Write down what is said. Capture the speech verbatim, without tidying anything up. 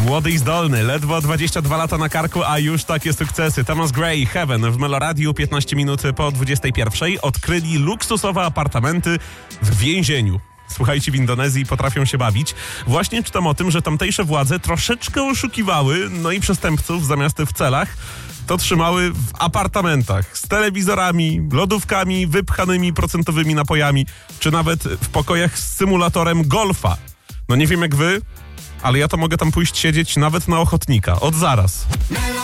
Młody i zdolny, ledwo dwadzieścia dwa lata na karku, a już takie sukcesy. Thomas Gray, Heaven w Meloradiu, piętnaście minut po dwudziestej pierwszej. Odkryli luksusowe apartamenty w więzieniu. Słuchajcie, w Indonezji potrafią się bawić. Właśnie czytam o tym, że tamtejsze władze troszeczkę oszukiwały, no i przestępców zamiast w celach to trzymały w apartamentach z telewizorami, lodówkami, wypchanymi procentowymi napojami, czy nawet w pokojach z symulatorem golfa. No nie wiem jak wy, ale ja to mogę tam pójść siedzieć nawet na ochotnika. Od zaraz.